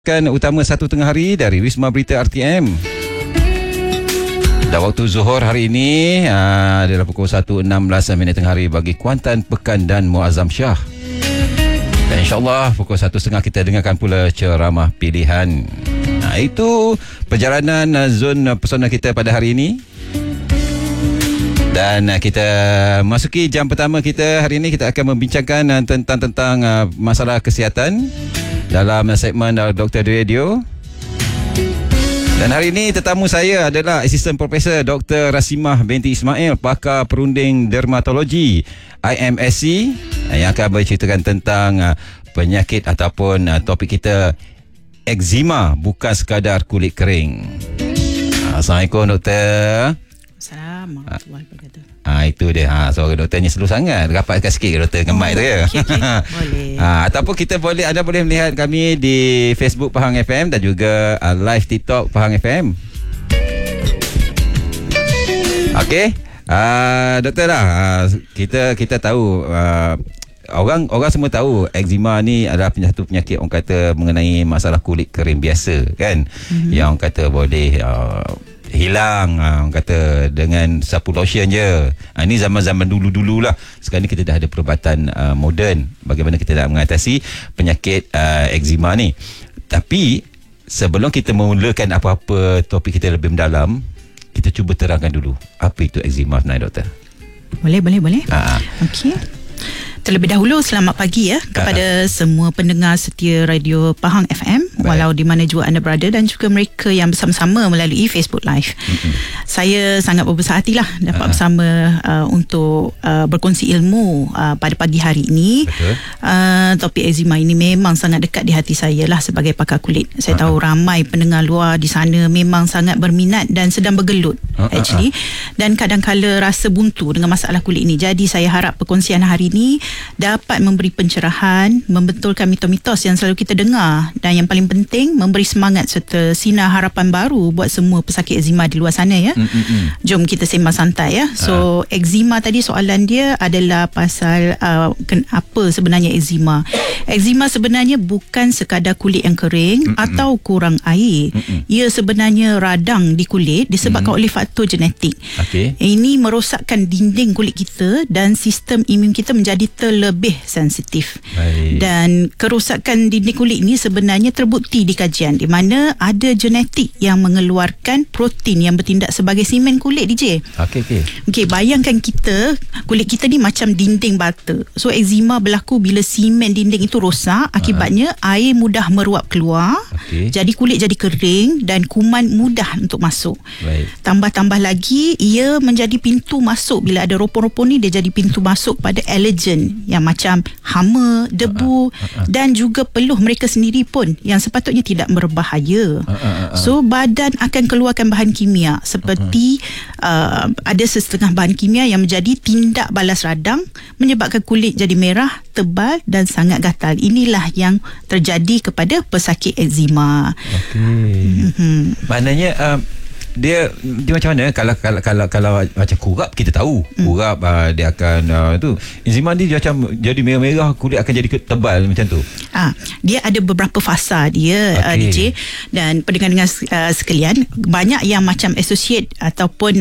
Utama 1 tengah hari dari Wisma Berita RTM. Dan waktu Zuhur hari ini adalah pukul 1.16 tengah hari bagi Kuantan, Pekan dan Muazzam Shah. Dan insyaAllah pukul 1.30 kita dengarkan pula ceramah pilihan. Itu perjalanan zon pesona kita pada hari ini. Dan kita masuki jam pertama kita hari ini. Kita akan membincangkan tentang masalah kesihatan dalam segmen Doktor di Radio. Dan hari ini tetamu saya adalah Asisten Profesor Dr. Rasimah binti Ismail, pakar perunding dermatologi IMSC, yang akan berceritakan tentang penyakit ataupun topik kita, eczema bukan sekadar kulit kering. Assalamualaikum Doktor. Assalamualaikum. Itu dia. Suara doktor ni slow sangat. Rapatkan sikit doktor dengan mic tu ya. Okay. Boleh. Ataupun anda boleh melihat kami di Facebook Pahang FM dan juga live TikTok Pahang FM. Okey. Doktor lah. Kita tahu orang semua tahu eczema ni adalah satu penyakit orang kata mengenai masalah kulit kering biasa kan. Yang orang kata boleh hilang, orang kata dengan sapu lotion je. Ini zaman-zaman dulu lah. Sekarang ni kita dah ada perubatan moden bagaimana kita nak mengatasi penyakit eczema ni. Tapi sebelum kita memulakan apa-apa topik kita lebih mendalam, kita cuba terangkan dulu apa itu eczema sebenarnya doktor. Boleh. Okey. Terlebih dahulu selamat pagi kepada semua pendengar setia radio Pahang FM. Baik. Walau di mana juga anda berada dan juga mereka yang bersama-sama melalui Facebook Live. Saya sangat berbesar hatilah dapat bersama untuk berkongsi ilmu pada pagi hari ini. Topik eczema ini memang sangat dekat di hati saya lah sebagai pakar kulit. Saya tahu ramai pendengar luar di sana memang sangat berminat dan sedang bergelut actually. Dan kadang-kala rasa buntu dengan masalah kulit ini. Jadi saya harap perkongsian hari ini dapat memberi pencerahan, membentulkan mitos-mitos yang selalu kita dengar, dan yang paling penting memberi semangat serta sinar harapan baru buat semua pesakit eczema di luar sana ya. Jom kita sembang santai ya. So eczema tadi soalan dia adalah pasal apa sebenarnya eczema. Eczema sebenarnya bukan sekadar kulit yang kering atau kurang air. Ia sebenarnya radang di kulit disebabkan oleh faktor genetik. Ini merosakkan dinding kulit kita dan sistem imun kita menjadi terlebih sensitif. Dan kerosakan dinding kulit ini sebenarnya terbukti di kajian di mana ada genetik yang mengeluarkan protein yang bertindak sebagai simen kulit DJ. Okey, bayangkan kulit kita ni macam dinding bata. So eczema berlaku bila simen dinding itu rosak, akibatnya air mudah meruap keluar. Jadi kulit jadi kering dan kuman mudah untuk masuk. Tambah-tambah lagi ia menjadi pintu masuk. Bila ada ropon-ropon ni, dia jadi pintu masuk pada allergen yang macam hama, debu dan juga peluh mereka sendiri pun yang sepatutnya tidak berbahaya. So badan akan keluarkan bahan kimia seperti ada setengah bahan kimia yang menjadi tindak balas radang, menyebabkan kulit jadi merah, tebal dan sangat gatal. Inilah yang terjadi kepada pesakit eczema. Maknanya dia macam mana kalau macam kurap, kita tahu kurap dia akan tu eczema ni dia macam jadi merah-merah, kulit akan jadi tebal macam tu. Dia ada beberapa fasa dia DJ dan pendengar-dengar sekalian, banyak yang macam associate ataupun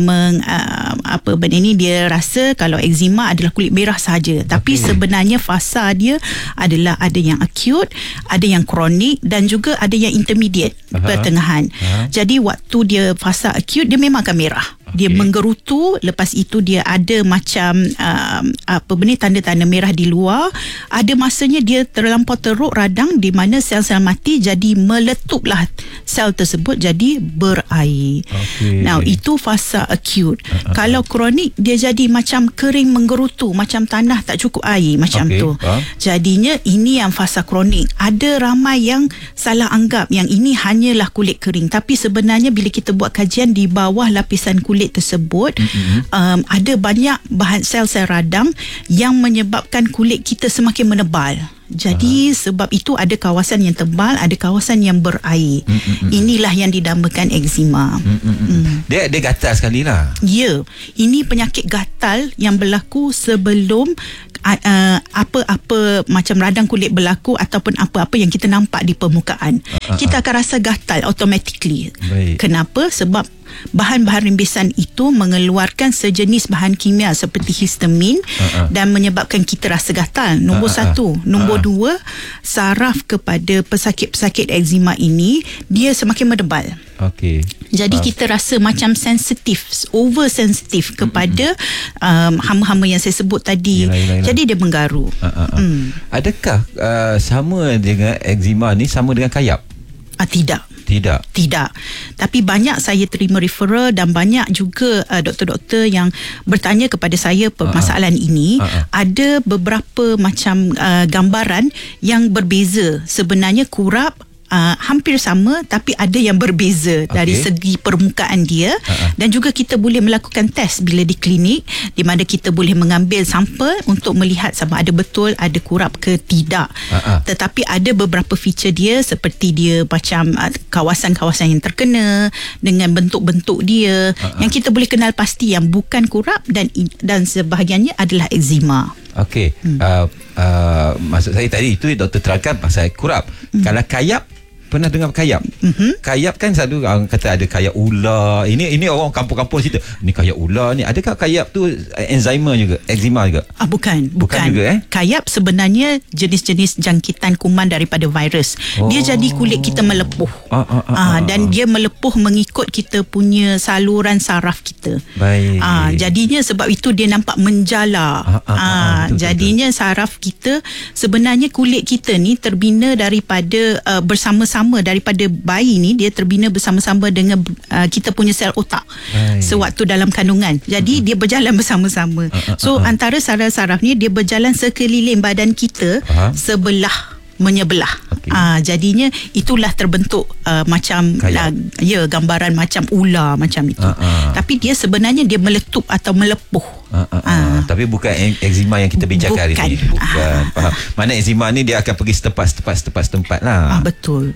apa benda ni, dia rasa kalau eczema adalah kulit merah sahaja. Tapi sebenarnya fasa dia adalah ada yang acute, ada yang kronik dan juga ada yang intermediate, pertengahan. Jadi waktu dia fasa acute, dia memang akan merah. Dia menggerutu, lepas itu dia ada macam tanda-tanda merah di luar. Ada masanya dia terlampau teruk radang di mana sel-sel mati, jadi meletuplah sel tersebut jadi berair. Now itu fasa acute. Kalau kronik, dia jadi macam kering menggerutu, macam tanah tak cukup air macam tu. Jadinya ini yang fasa kronik. Ada ramai yang salah anggap yang ini hanyalah kulit kering, tapi sebenarnya bila kita buat kajian di bawah lapisan kulit tersebut, ada banyak bahan sel-sel radang yang menyebabkan kulit kita semakin menebal. Jadi sebab itu ada kawasan yang tebal, ada kawasan yang berair. Inilah yang dinamakan eczema. Dia gatal sekali lah. Ya, ini penyakit gatal yang berlaku sebelum apa-apa macam radang kulit berlaku ataupun apa-apa yang kita nampak di permukaan. Kita akan rasa gatal automatically. Baik. Kenapa? Sebab bahan-bahan rimbisan itu mengeluarkan sejenis bahan kimia seperti histamin dan menyebabkan kita rasa gatal. Nombor satu. Nombor dua, saraf kepada pesakit-pesakit eczema ini dia semakin mendebal. Okey. Jadi kita rasa macam sensitif, oversensitif kepada hama-hama yang saya sebut tadi. Yelah. Jadi dia menggaru. Adakah sama dengan eczema ni sama dengan kayap? Tidak. Tapi banyak saya terima referral dan banyak juga doktor-doktor yang bertanya kepada saya permasalahan ini. Ada beberapa macam gambaran yang berbeza. Sebenarnya kurap hampir sama tapi ada yang berbeza dari segi permukaan dia dan juga kita boleh melakukan test bila di klinik di mana kita boleh mengambil sampel untuk melihat sama ada betul ada kurap ke tidak. Tetapi ada beberapa feature dia seperti dia macam kawasan-kawasan yang terkena dengan bentuk-bentuk dia yang kita boleh kenal pasti yang bukan kurap dan sebahagiannya adalah eczema. Okey. Maksud saya tadi itu doktor terangkan pasal kurap. Kalau kayap, pernah dengar kayap? Kayap kan selalu orang kata ada kayap ular. Ini orang kampung-kampung cerita. Ni kayap ular ni. Adakah kayap tu eczema juga? Bukan juga Kayap sebenarnya jenis-jenis jangkitan kuman daripada virus. Dia jadi kulit kita melepuh. Dan dia melepuh mengikut kita punya saluran saraf kita. Baik. Jadinya sebab itu dia nampak menjala. Jadinya saraf kita sebenarnya kulit kita ni terbina daripada bersama-sama daripada bayi ni dia terbina bersama-sama dengan kita punya sel otak sewaktu dalam kandungan. Jadi dia berjalan bersama-sama. So antara saraf-saraf ni dia berjalan sekeliling badan kita sebelah menyebelah. Jadinya itulah terbentuk macam gambaran macam ular macam itu. Tapi dia sebenarnya dia meletup atau melepuh. Tapi bukan eczema yang kita bincangkan hari ini. Bukan. Faham. Mana eczema ni dia akan pergi setempat lah. Betul.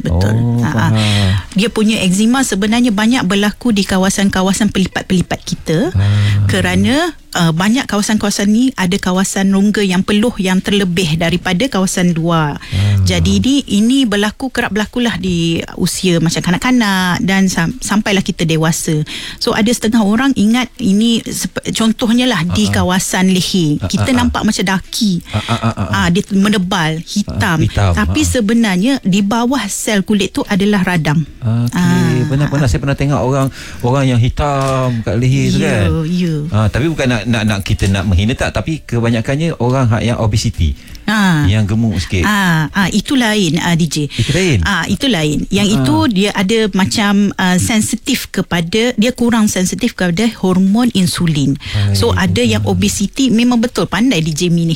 Dia punya eczema sebenarnya banyak berlaku di kawasan-kawasan pelipat-pelipat kita. Kerana banyak kawasan-kawasan ni ada kawasan rongga yang peluh yang terlebih daripada kawasan luar. Jadi ini kerap berlakulah di usia macam kanak-kanak dan sampailah kita dewasa. So ada setengah orang ingat ini contohnya lah di kawasan leher. Kita nampak macam daki. Dia menebal, hitam. Tapi sebenarnya di bawah sel kulit tu adalah radang. Benar-benar saya pernah tengok orang yang hitam kat leher tu kan. Tapi bukan nak kita nak menghina tak, tapi kebanyakannya orang yang obesity. Yang gemuk sikit. Itu lain DJ. Itu lain. Yang itu dia ada macam sensitif kepada, dia kurang sensitif kepada hormon insulin. So ada yang obesity memang betul pandai DJ Mi ni.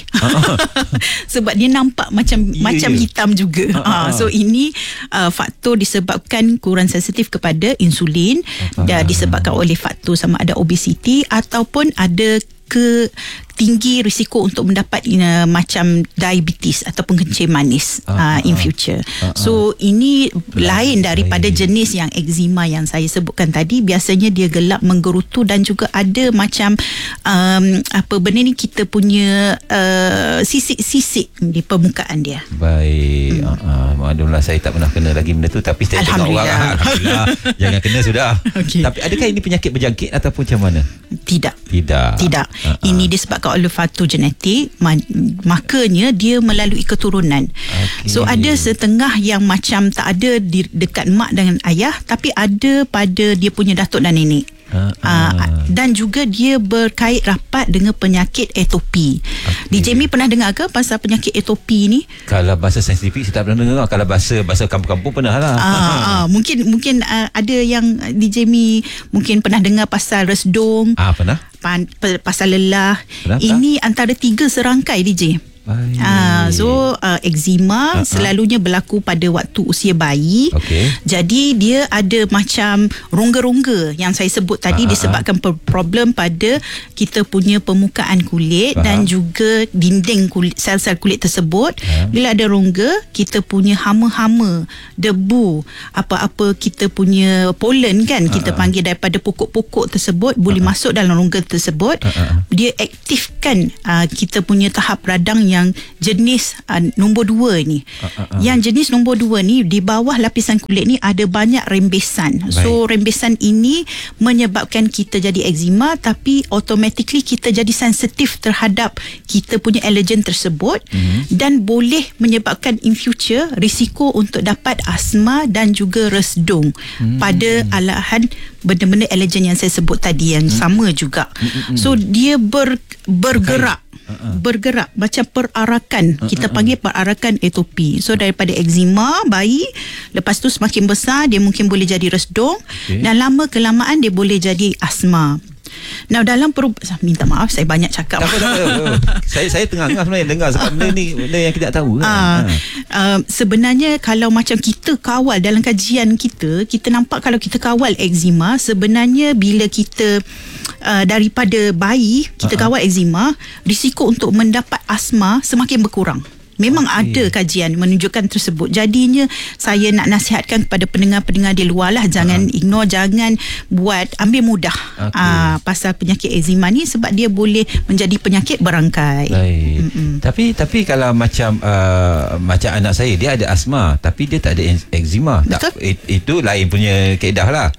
Sebab dia nampak macam hitam juga. So ini faktor disebabkan kurang sensitif kepada insulin dan disebabkan oleh faktor sama ada obesity ataupun ada tinggi risiko untuk mendapat macam diabetes ataupun kencing manis in future. So ini lain daripada jenis yang eczema yang saya sebutkan tadi. Biasanya dia gelap menggerutu dan juga ada macam benda ni kita punya sisik-sisik di permukaan dia. Baik. Alhamdulillah saya tak pernah kena lagi benda tu, tapi saya tengok orang alhamdulillah jangan kena sudah. Tapi adakah ini penyakit berjangkit ataupun macam mana? Tidak. Ini disebabkan oleh faktor genetik, makanya dia melalui keturunan. So ada setengah yang macam tak ada di dekat mak dengan ayah, tapi ada pada dia punya datuk dan nenek. Dan juga dia berkait rapat dengan penyakit atopi. DJ Mi pernah dengar ke pasal penyakit atopi ni? Kalau bahasa saintifik saya tak pernah dengar. Kalau bahasa kampung-kampung pernah lah. Mungkin ada yang DJ Mi mungkin pernah dengar pasal resdung. Pernah. Pasal lelah. Ini antara 3 serangkai DJ. So eczema selalunya berlaku pada waktu usia bayi. Jadi dia ada macam rongga-rongga yang saya sebut tadi disebabkan problem pada kita punya permukaan kulit dan juga dinding kulit, sel-sel kulit tersebut. Bila ada rongga, kita punya hama-hama, debu, apa-apa kita punya pollen kan, kita panggil daripada pokok-pokok tersebut boleh masuk dalam rongga tersebut. Dia aktifkan kita punya tahap radang yang jenis nombor 2 ni. Yang jenis nombor 2 ni, di bawah lapisan kulit ni ada banyak rembesan. So rembesan ini menyebabkan kita jadi eczema, tapi automatically kita jadi sensitif terhadap kita punya allergen tersebut dan boleh menyebabkan in future risiko untuk dapat asma dan juga resdung pada alahan benda-benda allergen yang saya sebut tadi yang sama juga. So dia bergerak macam perarakan, kita panggil perarakan atopi. So daripada eczema bayi, lepas tu semakin besar dia mungkin boleh jadi resdung, dan lama kelamaan dia boleh jadi asma. Now dalam minta maaf saya banyak cakap. Saya tengah-tengah sebenarnya dengar sebab benda yang kita tak tahu. Sebenarnya kalau macam kita kawal dalam kajian kita nampak kalau kita kawal eczema, sebenarnya bila kita daripada bayi kita kawal eczema, risiko untuk mendapat asma semakin berkurang. Memang ada kajian menunjukkan tersebut. Jadinya saya nak nasihatkan kepada pendengar-pendengar di luar lah, jangan ignore, jangan ambil mudah pasal penyakit eczema ni, sebab dia boleh menjadi penyakit berangkai. Tapi kalau macam anak saya, dia ada asma tapi dia tak ada eczema. Itu lain punya kaedah lah.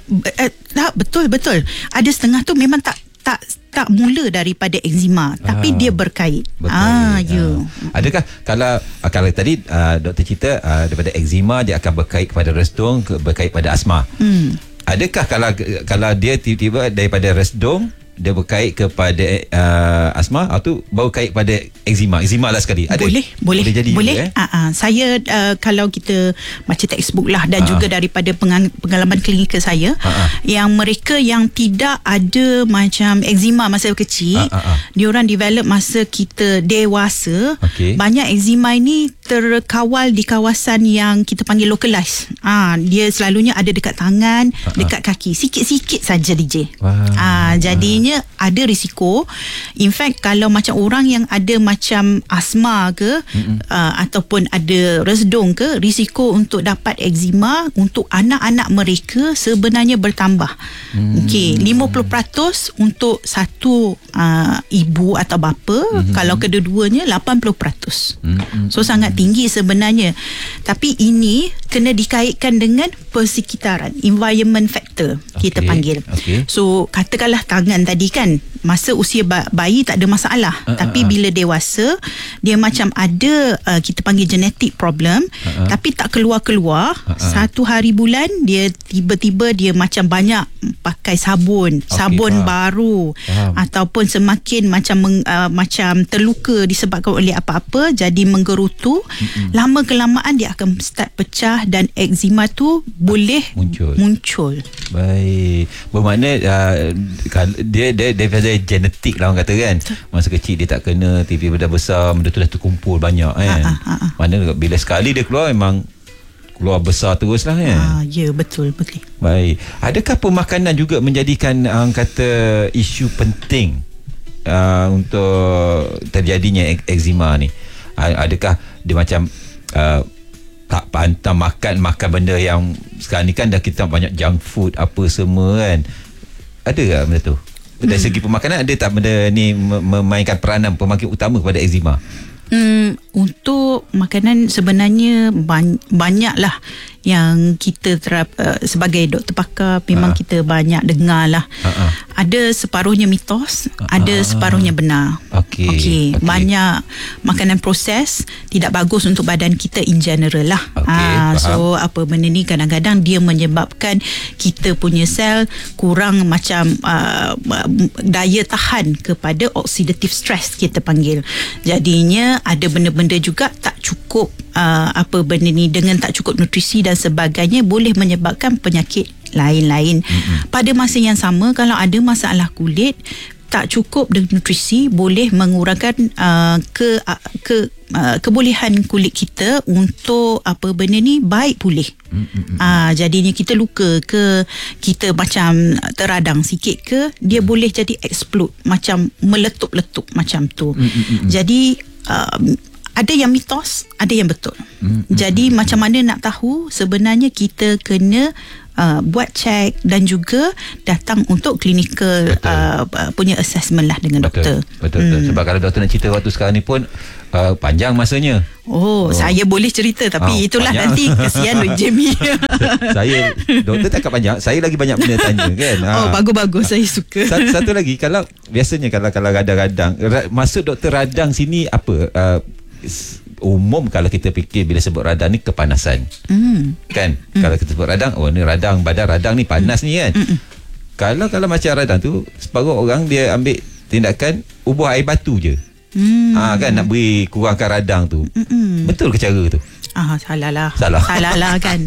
Betul. Ada setengah tu memang tak mula daripada eczema, tapi dia berkait. Adakah kalau tadi doktor cerita daripada eczema dia akan berkait kepada resdung, berkait pada asma. Adakah kalau dia tiba-tiba daripada resdung dia berkait kepada asma, atau baru kait pada eczema lah sekali? Ada? Boleh jadi juga, saya kalau kita baca textbook lah dan juga daripada pengalaman klinikal saya, yang mereka yang tidak ada macam eczema masa kecil, diorang develop masa kita dewasa. Banyak eczema ini terkawal di kawasan yang kita panggil localized. Dia selalunya ada dekat tangan, dekat kaki, sikit-sikit saja DJ. Jadinya ada risiko. In fact, kalau macam orang yang ada macam asma ke ataupun ada resdung ke, risiko untuk dapat eczema untuk anak-anak mereka sebenarnya bertambah. 50% untuk satu ibu atau bapa, kalau kedua-duanya 80%. So sangat tinggi sebenarnya. Tapi ini kena dikaitkan dengan persekitaran, environment factor kita panggil. So katakanlah tangan tadi kan, masa usia bayi tak ada masalah, tapi bila dewasa dia macam ada kita panggil genetic problem, tapi tak keluar-keluar. Satu hari bulan dia tiba-tiba dia macam banyak pakai sabun baru, ataupun semakin macam terluka disebabkan oleh apa-apa, jadi menggerutu. Lama kelamaan dia akan start pecah dan eczema tu boleh muncul. Baik, bermakna dia daripada genetik lah orang kata kan. Masa kecil dia tak kena, tiba-tiba dah besar benda tu dah terkumpul banyak kan. Mana bila sekali dia keluar memang keluar besar terus lah kan. Ya, betul. Baik, adakah pemakanan juga menjadikan kata isu penting untuk terjadinya eczema ni? Adakah dia macam tak pantang makan benda yang sekarang ni kan dah kita banyak junk food apa semua kan? Ada tak benda tu? Dari segi pemakanan, ada tak benda ni memainkan peranan pemakin utama kepada eczema? Untuk makanan sebenarnya banyaklah yang kita sebagai doktor pakar memang kita banyak dengar lah. Ada separuhnya mitos, ada separuhnya benar. Banyak makanan proses tidak bagus untuk badan kita in general lah. So apa benda ni kadang-kadang dia menyebabkan kita punya sel kurang macam daya tahan kepada oxidative stress kita panggil. Jadinya ada benda-benda juga tak cukup dengan tak cukup nutrisi dan sebagainya, boleh menyebabkan penyakit lain-lain. Pada masa yang sama, kalau ada masalah kulit, tak cukup dengan nutrisi boleh mengurangkan kebolehan kulit kita untuk apa benda ni baik pulih. Jadinya kita luka ke, kita macam teradang sikit ke, dia boleh jadi explode, macam meletup-letup macam tu. Jadi ada yang mitos, ada yang betul. Jadi macam mana nak tahu? Sebenarnya kita kena buat cek dan juga datang untuk clinical punya assessment lah dengan doktor. Betul. Sebab kalau doktor nak cerita waktu sekarang ni pun panjang masanya. Saya boleh cerita, tapi itulah panjang. Nanti kesian Jamie. Doktor tak panjang, saya lagi banyak benda tanya kan. Bagus-bagus, saya suka. Satu lagi, kalau biasanya kalau radang-radang, maksud doktor radang sini apa? Umum kalau kita fikir bila sebut radang ni kepanasan. Kan? Kalau kita sebut radang, ni radang, badan radang ni panas ni kan. Kalau macam radang tu, separuh orang dia ambil tindakan ubah air batu je. Kan nak beri kurangkan radang tu. Betul ke cara tu? Salah lah kan.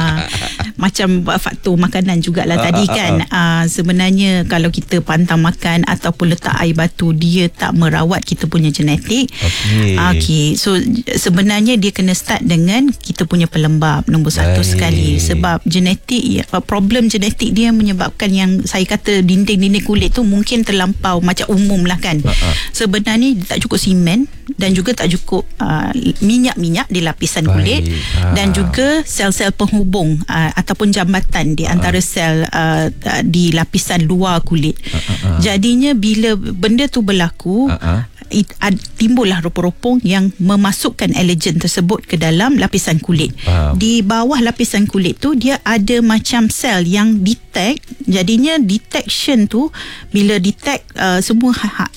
Macam faktor makanan jugalah tadi kan. Sebenarnya kalau kita pantang makan ataupun letak air batu, dia tak merawat kita punya genetik. Okay. So sebenarnya dia kena start dengan kita punya pelembab nombor satu sekali. Sebab genetik, problem genetik dia menyebabkan yang saya kata dinding-dinding kulit tu mungkin terlampau macam umum lah kan. Sebenarnya tak cukup simen dan juga tak cukup minyak-minyak di lapisan kulit. Dan juga sel-sel penghubung ataupun jambatan di antara sel di lapisan luar kulit. Jadinya bila benda tu berlaku, timbullah ropong-ropong yang memasukkan allergen tersebut ke dalam lapisan kulit. Di bawah lapisan kulit tu dia ada macam sel yang detect. Jadinya detection tu, bila detect semua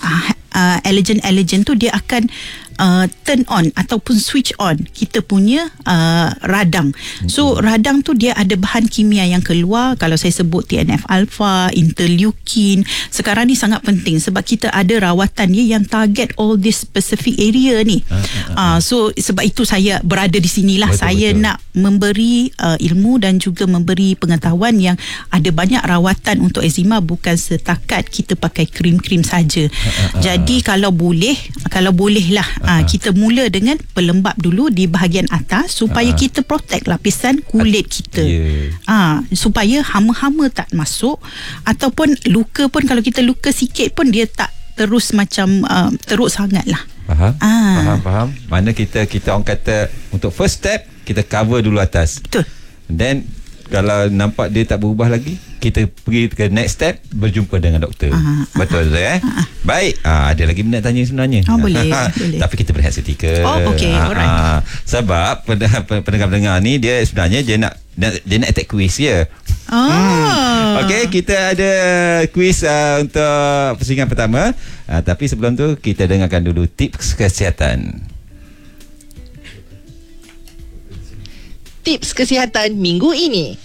allergen tu, dia akan turn on ataupun switch on kita punya radang. So radang tu dia ada bahan kimia yang keluar. Kalau saya sebut TNF alpha, interleukin, sekarang ni sangat penting sebab kita ada rawatan dia yang target all this specific area ni. So sebab itu saya berada di sinilah. Saya nak memberi ilmu dan juga memberi pengetahuan yang ada banyak rawatan untuk eczema, bukan setakat kita pakai krim-krim saja. Jadi kalau boleh lah kita mula dengan pelembab dulu di bahagian atas supaya kita protect lapisan kulit kita. Supaya hama-hama tak masuk, ataupun luka pun, kalau kita luka sikit pun dia tak terus macam teruk sangat lah. Faham. Mana kita orang kata untuk first step kita cover dulu atas. Betul. Then kalau nampak dia tak berubah lagi, kita pergi ke next step, berjumpa dengan doktor. Betul Baik, ada lagi benda tanya sebenarnya. Boleh. Tapi kita berehat seketika. Okey, alright. Sebab pendengar-pendengar ni dia sebenarnya dia nak attack quiz ya. Okey, kita ada quiz untuk pusingan pertama. Tapi sebelum tu kita dengarkan dulu tips kesihatan. Tips kesihatan minggu ini.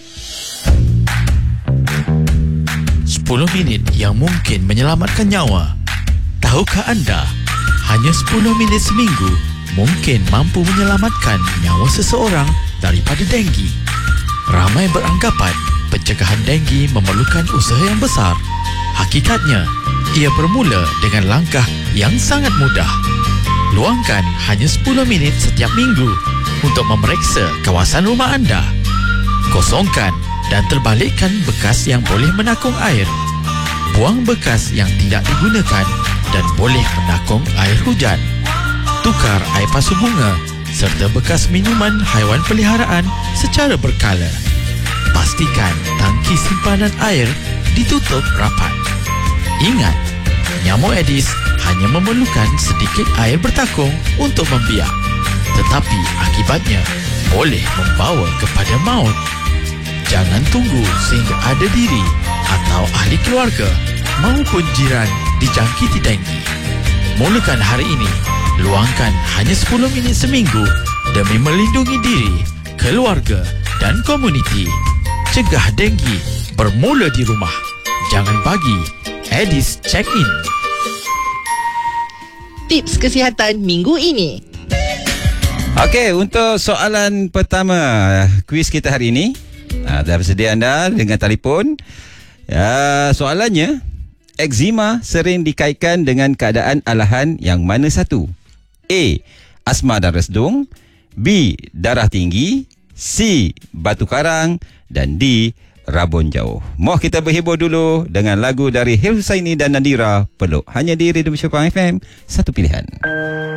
10 minit yang mungkin menyelamatkan nyawa. Tahukah anda, hanya 10 minit seminggu mungkin mampu menyelamatkan nyawa seseorang daripada denggi. Ramai beranggapan pencegahan denggi memerlukan usaha yang besar. Hakikatnya, ia bermula dengan langkah yang sangat mudah. Luangkan hanya 10 minit setiap minggu untuk memeriksa kawasan rumah anda. Kosongkan dan terbalikkan bekas yang boleh menakung air. Buang bekas yang tidak digunakan dan boleh menakung air hujan. Tukar air pasu bunga serta bekas minuman haiwan peliharaan secara berkala. Pastikan tangki simpanan air ditutup rapat. Ingat, nyamuk Aedes hanya memerlukan sedikit air bertakung untuk membiak, tetapi akibatnya boleh membawa kepada maut. Jangan tunggu sehingga ada diri atau ahli keluarga maupun jiran dijangkiti denggi. Mulakan hari ini. Luangkan hanya 10 minit seminggu demi melindungi diri, keluarga dan komuniti. Cegah denggi bermula di rumah. Jangan bagi Aedes check in. Tips kesihatan minggu ini. Okey, untuk soalan pertama kuis kita hari ini, dah bersedia anda dengan telefon. Soalannya, Eczema sering dikaitkan dengan keadaan alahan yang mana satu? A. Asma dan resdung, B. Darah tinggi, C. Batu karang dan D. Rabun jauh. Mau kita berhibur dulu dengan lagu dari Hil Husaini dan Nadira, Peluk. Hanya di Radio Pahang FM, satu pilihan.